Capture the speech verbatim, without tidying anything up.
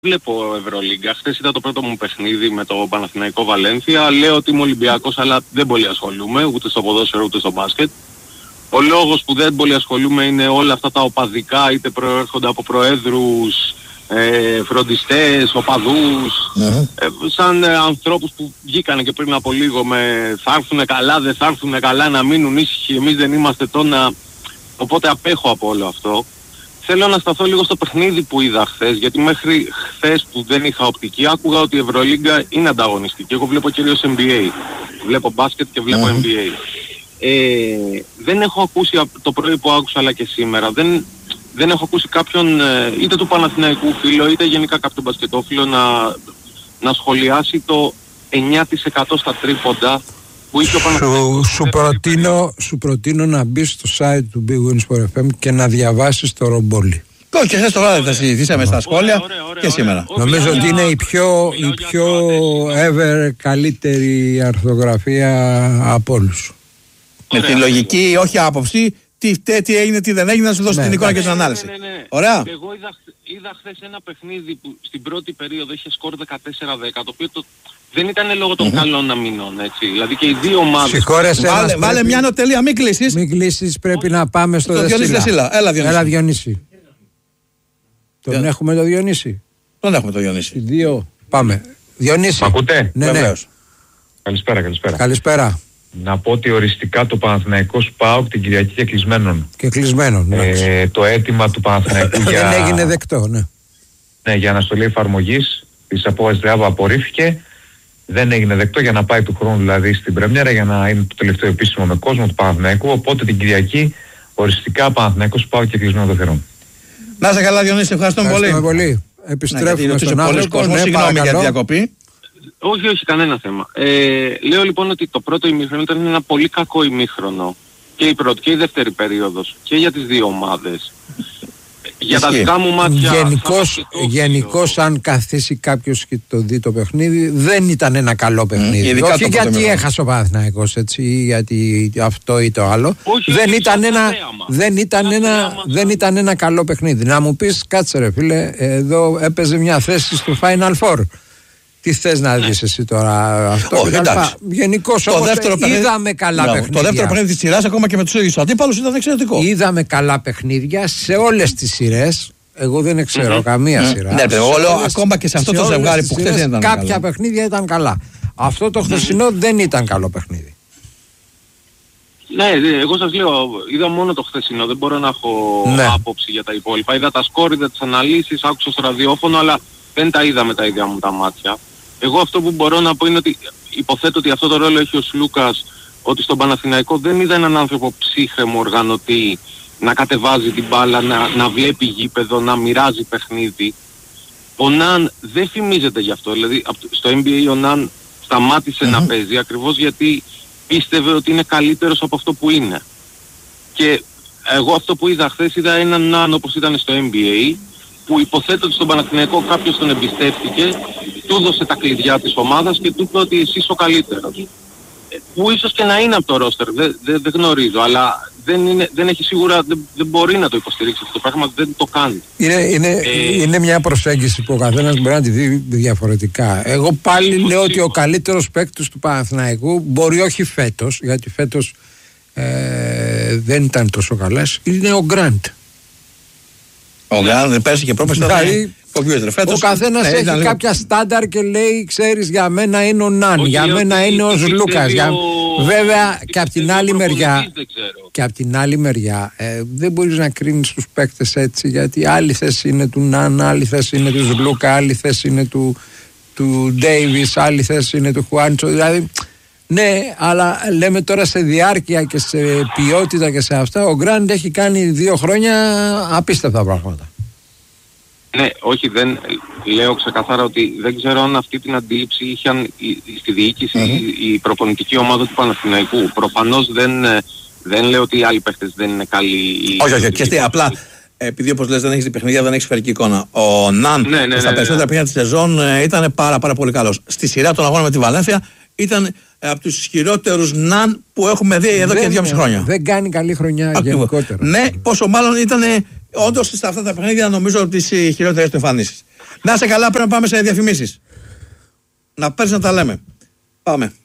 Βλέπω Ευρωλίγκα. Χθες ήταν το πρώτο μου παιχνίδι με το Παναθηναϊκό Βαλένθια. Λέω ότι είμαι Ολυμπιακός, αλλά δεν πολύ ασχολούμαι ούτε στο ποδόσφαιρο ούτε στο μπάσκετ. Ο λόγος που δεν πολύ ασχολούμαι είναι όλα αυτά τα οπαδικά, είτε προέρχονται από προέδρους, ε, φροντιστές, οπαδούς, mm-hmm. ε, σαν ε, ανθρώπους που βγήκανε και πριν από λίγο με θα έρθουνε καλά, δεν θα έρθουνε καλά, να μείνουν ήσυχοι, εμείς δεν είμαστε τόνα. Οπότε απέχω από όλο αυτό. Θέλω να σταθώ λίγο στο παιχνίδι που είδα χθες, γιατί μέχρι χθες που δεν είχα οπτική άκουγα ότι η Ευρωλίγκα είναι ανταγωνιστική. Εγώ βλέπω κυρίως N B A. Βλέπω μπάσκετ και βλέπω mm-hmm. N B A. Ε, δεν έχω ακούσει το πρωί που άκουσα, αλλά και σήμερα, δεν, δεν έχω ακούσει κάποιον είτε του Παναθηναϊκού φίλο είτε γενικά κάποιον μπασκετόφιλο να, να σχολιάσει το εννιά τοις εκατό στα τρίποντα που είχε ο Παναθηναϊκός. Σου, σου, προτείνω, σου προτείνω να μπεις στο site του Big Win Sport εφ εμ και να διαβάσεις το ρομπόλι. Όχι, και χθες το βράδυ τα συζητήσαμε στα σχόλια ωραία, ωραία, ωραία, και σήμερα. Ωραία. Νομίζω ότι είναι η πιο, η πιο ever καλύτερη αρθογραφία από όλους. Με τη λογική, όχι άποψη, τι, τι, τι έγινε, τι δεν έγινε, να σου δώσει ναι, την εικόνα ναι, και την ανάλυση. Ναι, ναι, ναι. Ωραία. Εγώ είδα, είδα χθες ένα παιχνίδι που στην πρώτη περίοδο είχε σκορ δεκατέσσερα δέκα, το οποίο το, δεν ήταν λόγω των mm-hmm. καλών αμυνών, έτσι. Δηλαδή και οι δύο ομάδες... Βάλε, πρέπει... βάλε μια νοτελεία, μην κλείσεις. Μην κλείσεις, πρέπει να πάμε στο το Δεσίλα. Δεσίλα. Έλα Διονύση. Έλα Διονύση. Τον Διον... έχουμε το Διονύση. Τον έχουμε το Διονύση. Οι δύο, πάμε. Διονύση. Μ' ακούτε? Ναι, ναι. Καλησπέρα, καλησπέρα. Καλησπέρα. Να πω ότι οριστικά το Παναθηναϊκός ΠΑΟΚ την Κυριακή και κλεισμένον. Και κλεισμένον, ναι. Ε, το αίτημα του Παναθηναϊκού για... Δεν έγινε δεκτό, ναι. Ναι, για αναστολή εφαρμογής της απόφασης ΔΕΑΒ απορρίφθηκε. Δεν έγινε δεκτό για να πάει του χρόνου δηλαδή στην πρέμιερα, για να είναι το τελευταίο επίσημο με κόσμο του Παναθηναϊκού. Οπότε την Κυριακή οριστικά Παναθηναϊκός ΠΑΟΚ και κλεισμένο το θερόν. Να είσαι καλά Διονύση, ευχαριστούμε πολύ. πολύ. Επιστρέφουμε ναι, στον άνθρωπο. Ναι, συγγνώμη για τη διακοπή. Όχι, όχι, κανένα θέμα. Ε, λέω λοιπόν ότι το πρώτο ημίχρονο ήταν ένα πολύ κακό ημίχρονο. Και η πρώτη και η δεύτερη περίοδος. Και για τις δύο ομάδες. Για τα δικά μου μάτια... Γενικώς, γενικώς αν καθίσει κάποιος και το δει το παιχνίδι, δεν ήταν ένα καλό παιχνίδι. Mm, όχι γιατί έχασε ο Παναθηναϊκός, έτσι, ή γιατί αυτό ή το άλλο. Όχι, δεν, όχι, ήταν ένα, δεν, ήταν ένα, θέαμα, δεν ήταν ένα καλό παιχνίδι. Να μου πεις, κάτσε ρε φίλε, εδώ έπαιζε μια θέση στο Final Four. Τι θες να δεις εσύ τώρα αυτό? Όχι, εντάξει. Γενικώς όμως είδαμε καλά no, παιχνίδια. Το δεύτερο παιχνίδι της σειράς ακόμα και με τους ίδιους αντίπαλους ήταν εξαιρετικό. Είδαμε καλά παιχνίδια σε όλες τις σειρές. Εγώ δεν ξέρω mm-hmm. καμία mm-hmm. σειρά. Ναι, εγώ λέω ακόμα και σε αυτό το ζευγάρι που χθες δεν ήταν κάποια καλά. παιχνίδια ήταν καλά. Αυτό το χθεσινό mm-hmm. δεν ήταν καλό παιχνίδι. Ναι, εγώ σας λέω, είδα μόνο το χθεσινό, δεν μπορώ να έχω ναι. άποψη για τα υπόλοιπα. Είδα τα σκόρ, είδα τις αναλύσεις, άκουσα στο ραδιόφωνο, αλλά δεν τα είδα με τα ίδια μου τα μάτια. Εγώ αυτό που μπορώ να πω είναι ότι υποθέτω ότι αυτό το ρόλο έχει ο Σλούκας, ότι στον Παναθηναϊκό δεν είδα έναν άνθρωπο ψύχρεμο οργανωτή να κατεβάζει την μπάλα, να, να βλέπει γήπεδο, να μοιράζει παιχνίδι. Ο Ναν δεν φημίζεται γι' αυτό. Δηλαδή στο N B A ο Ναν σταμάτησε mm-hmm. να παίζει ακριβώς γιατί πίστευε ότι είναι καλύτερος από αυτό που είναι. Και εγώ αυτό που είδα χθες, είδα έναν Ναν όπως ήταν στο N B A, που υποθέτω ότι στον Παναθηναϊκό κάποιος τον εμπιστεύτηκε, του έδωσε τα κλειδιά της ομάδας και του είπε ότι εσύ είσαι ο καλύτερος. Που ίσως και να είναι από το ρόστερ, δεν δε, δε γνωρίζω, αλλά δεν, είναι, δεν έχει σίγουρα, δεν, δεν μπορεί να το υποστηρίξει αυτό το πράγμα, δεν το κάνει. Είναι, είναι, ε, είναι μια προσέγγιση που ο καθένας μπορεί να τη δει διαφορετικά. Εγώ πάλι λέω σίγουρα. Ότι ο καλύτερος παίκτης του Παναθηναϊκού, μπορεί όχι φέτος, γιατί φέτος ε, δεν ήταν τόσο καλές, είναι ο Γκραντ. Ο Γκραντ πέρσι και πρόπερσι δηλαδή, ο καθένας ναι, έχει κάποια στάνταρ και λέει, ξέρεις, για μένα είναι ο Ναν, όχι, για μένα όχι, είναι ο Λούκας. Για... Ο... Βέβαια και από την άλλη μεριά, και από την άλλη μεριά ε, δεν μπορείς να κρίνεις τους παίκτες έτσι, γιατί άλλη θέση είναι του Ναν, άλλη θέση είναι του Λούκα, άλλη θέση είναι του, του Ντέιβις, άλλη θέση είναι του Χουάντσο. Δηλαδή, ναι, αλλά λέμε τώρα σε διάρκεια και σε ποιότητα και σε αυτά, ο Γκραντ έχει κάνει δύο χρόνια απίστευτα πράγματα. Ναι, όχι, δεν λέω ξεκαθάρα ότι δεν ξέρω αν αυτή την αντίληψη είχαν στη διοίκηση mm-hmm. η, η προπονητική ομάδα του Παναθηναϊκού. Προφανώς δεν, δεν λέω ότι οι άλλοι παίχτες δεν είναι καλοί. Όχι, όχι, και απλά επειδή όπως λες δεν έχεις την παιχνίδια, δεν έχεις σφαιρική εικόνα. Ο Ναν ναι, ναι, στα ναι, περισσότερα ναι. παιχνίδια της σεζόν ήταν πάρα, πάρα πολύ καλός. Στη σειρά των αγώνων με τη Βαλένθια ήταν από τους ισχυρότερους Ναν που έχουμε δει εδώ δεν, και δυόμιση χρόνια. Δεν κάνει καλή χρονιά Ακριβώς. γενικότερα. Ναι, πόσο μάλλον ήταν όντως στα αυτά τα παιχνίδια νομίζω από τις χειρότερες του εμφανίσεις. Να σε καλά, πρέπει να πάμε σε διαφημίσεις. Να πέρεις να τα λέμε. Πάμε.